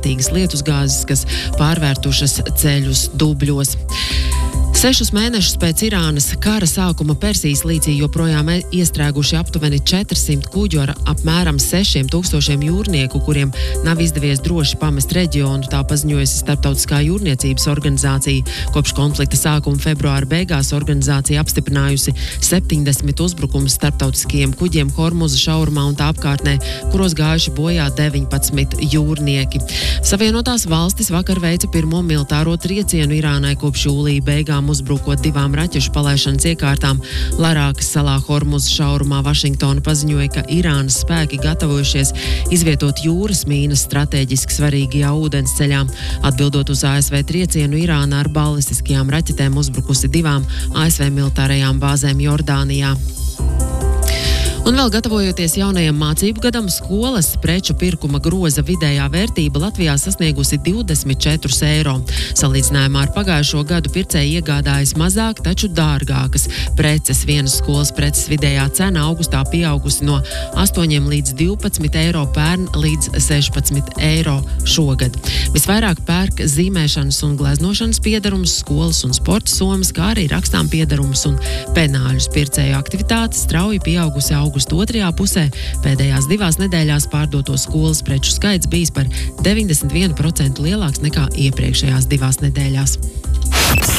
kaitīgas lietusgāzes, kas pārvērtušas ceļus dubļos. 6 mēnešus pēc Irānas kara sākuma Persijas līcī joprojām iestrēguši aptuveni 400 kuģu ar apmēram 6000 jūrnieku, kuriem nav izdevies droši pamest reģionu, tā paziņojusi Starptautiskā jūrniecības organizācija. Kopš konflikta sākuma februāra beigās organizācija apstiprinājusi 70 uzbrukumus starptautiskajiem kuģiem Hormuza šaurumā un tā apkārtnē, kuros gājuši bojā 19 jūrnieki. Savienotās valstis vakar veica pirmo militāro triecienu Irānai kopš jūlija beigām, uzbrukot 2 raķešu palaišanas iekārtām Larākas salā Hormuza šaurumā. Vašingtona paziņoja, ka Irānas spēki gatavojušies izvietot jūras mīnas stratēģiski svarīgajā ūdensceļā. Atbildot uz ASV triecienu, Irāna ar balistiskajām raķetēm uzbrukusi 2 ASV militārajām bāzēm Jordānijā. Un vēl gatavojoties jaunajam mācību gadam, skolas preču pirkuma groza vidējā vērtība Latvijā sasniegusi 24 eiro. Salīdzinājumā ar pagājušo gadu pircēji iegādājas mazāk, taču dārgākas preces. Vienas skolas preces vidējā cena augustā pieaugusi no 8 līdz 12 eiro pērn līdz 16 eiro šogad. Visvairāk pērk zīmēšanas un gleznošanas piedarumus, skolas un sporta somas, kā arī rakstām piedarumus un penāļus. Pircēju aktivitāte strauji pieaugusi augusta 2. pusē. Pēdējās 2 nedēļās pārdoto skolas preču skaits bijis par 91% lielāks nekā iepriekšējās 2 nedēļās.